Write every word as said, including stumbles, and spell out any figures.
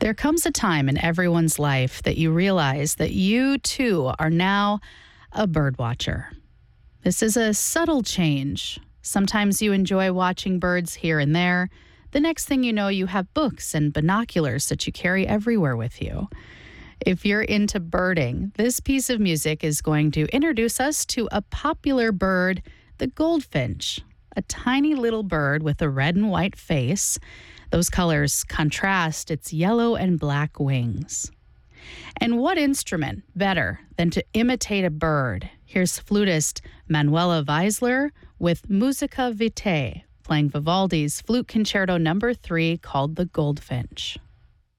There comes a time in everyone's life that you realize that you, too, are now a bird watcher. This is a subtle change. Sometimes you enjoy watching birds here and there. The next thing you know, you have books and binoculars that you carry everywhere with you. If you're into birding, this piece of music is going to introduce us to a popular bird, the goldfinch, a tiny little bird with a red and white face. Those colors contrast its yellow and black wings. And what instrument better than to imitate a bird? Here's flutist Manuela Weisler with Musica Vitae, playing Vivaldi's Flute Concerto number three called The Goldfinch.